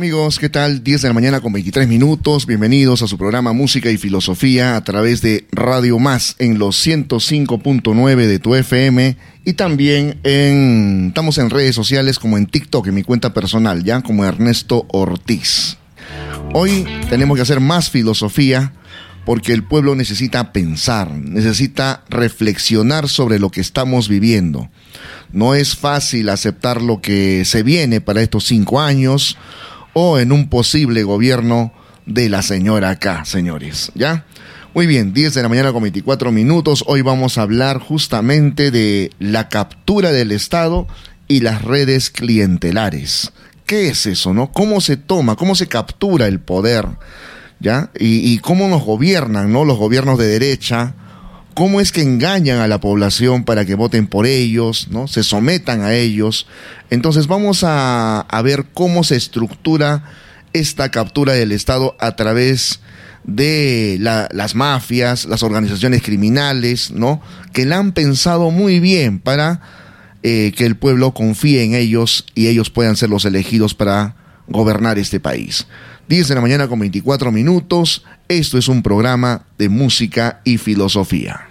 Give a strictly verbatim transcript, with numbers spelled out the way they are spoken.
amigos, ¿qué tal? diez de la mañana con veintitrés minutos. Bienvenidos a su programa Música y Filosofía a través de Radio Más en los ciento cinco punto nueve de tu F M y también en estamos en redes sociales como en TikTok, en mi cuenta personal, ya como Ernesto Ortiz. Hoy tenemos que hacer más filosofía porque el pueblo necesita pensar, necesita reflexionar sobre lo que estamos viviendo. No es fácil aceptar lo que se viene para estos cinco años o en un posible gobierno de la señora K, señores, ¿ya? Muy bien, diez de la mañana con veinticuatro minutos. Hoy vamos a hablar justamente de la captura del Estado y las redes clientelares. ¿Qué es eso, no? ¿Cómo se toma, cómo se captura el poder, ¿ya? Y, y cómo nos gobiernan, ¿no? Los gobiernos de derecha. ¿Cómo es que engañan a la población para que voten por ellos, ¿no? Se sometan a ellos. Entonces vamos a, a ver cómo se estructura esta captura del Estado a través de la, las mafias, las organizaciones criminales, ¿no? Que la han pensado muy bien para eh, que el pueblo confíe en ellos y ellos puedan ser los elegidos para gobernar este país. diez de la mañana con veinticuatro minutos. Esto es un programa de música y filosofía.